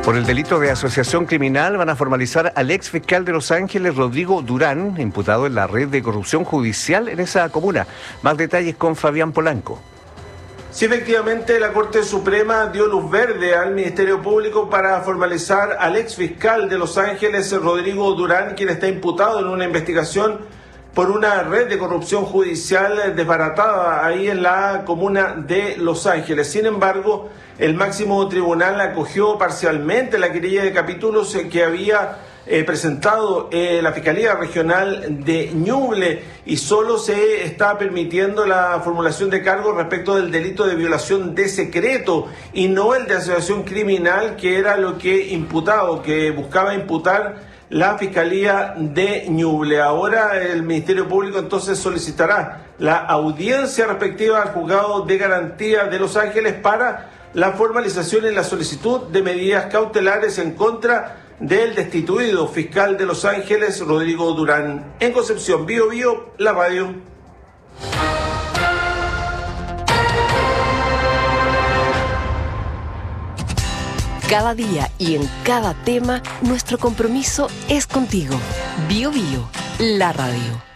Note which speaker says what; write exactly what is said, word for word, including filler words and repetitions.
Speaker 1: Por el delito de asociación criminal van a formalizar al ex fiscal de Los Ángeles, Rodrigo Durán, imputado en la red de corrupción judicial en esa comuna. Más detalles con Fabián Polanco.
Speaker 2: Sí, efectivamente, la Corte Suprema dio luz verde al Ministerio Público para formalizar al ex fiscal de Los Ángeles, Rodrigo Durán, quien está imputado en una investigación por una red de corrupción judicial desbaratada ahí en la comuna de Los Ángeles. Sin embargo, el máximo tribunal acogió parcialmente la querella de capítulos que había eh, presentado eh, la Fiscalía Regional de Ñuble, y solo se está permitiendo la formulación de cargos respecto del delito de violación de secreto y no el de asociación criminal, que era lo que imputado, que buscaba imputar la Fiscalía de Ñuble. Ahora el Ministerio Público entonces solicitará la audiencia respectiva al Juzgado de Garantía de Los Ángeles para la formalización y la solicitud de medidas cautelares en contra del destituido fiscal de Los Ángeles, Rodrigo Durán. En Concepción, Bío Bío, la radio.
Speaker 3: Cada día y en cada tema, nuestro compromiso es contigo. Bío Bío, la radio.